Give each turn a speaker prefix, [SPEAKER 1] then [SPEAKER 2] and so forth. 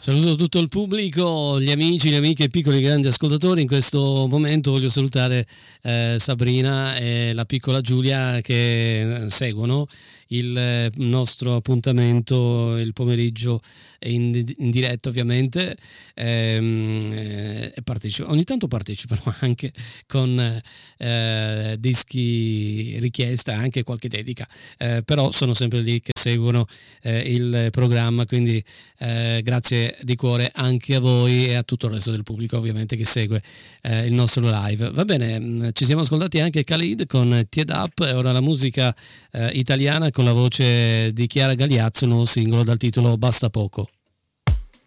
[SPEAKER 1] Saluto tutto il pubblico, gli amici, le amiche, piccoli e grandi ascoltatori. In questo momento voglio salutare Sabrina e la piccola Giulia che seguono il nostro appuntamento il pomeriggio in diretta, ovviamente, e ogni tanto partecipano anche con dischi richiesta, anche qualche dedica, però sono sempre lì che seguono il programma, quindi grazie di cuore anche a voi e a tutto il resto del pubblico, ovviamente, che segue il nostro live. Va bene, ci siamo ascoltati anche Khalid con Tied Up, e ora la musica italiana con la voce di Chiara Gagliazzo, un nuovo singolo dal titolo Basta Poco.